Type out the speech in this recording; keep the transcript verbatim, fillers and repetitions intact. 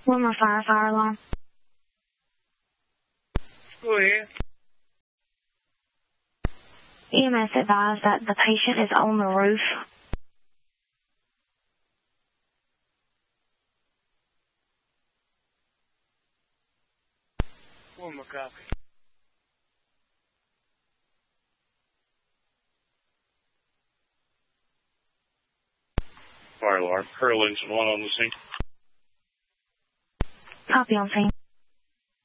One more fire, fire alarm. Go ahead. E M S advised that the patient is on the roof. One more copy. Fire alarm. Curlin's one on the scene. Copy on scene.